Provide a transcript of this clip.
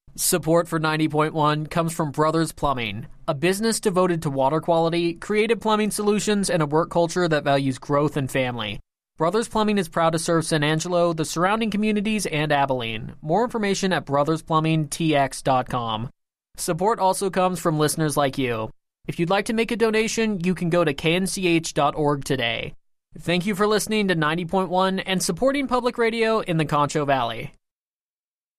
Support for 90.1 comes from Brothers Plumbing, a business devoted to water quality, creative plumbing solutions, and a work culture that values growth and family. Brothers Plumbing is proud to serve San Angelo, the surrounding communities, and Abilene. More information at brothersplumbingtx.com. Support also comes from listeners like you. If you'd like to make a donation, you can go to knch.org today. Thank you for listening to 90.1 and supporting public radio in the Concho Valley.